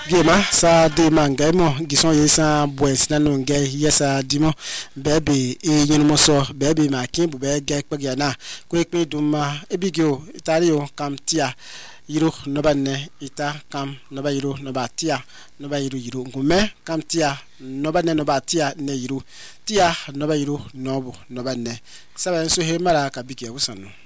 Gema sa de mangamo gison yesa boys na no nge yesa dimo bebe e nyumo so bebe makin bu be ge pagya na kwekwe duma ebigyo itario kamtia yiro no banne ita kam no ba yiro no batia no ba yiro ngume kamtia no banne no batia ne yiro tia no ba yiro no bu no banne saba so he mara ka bigya usanu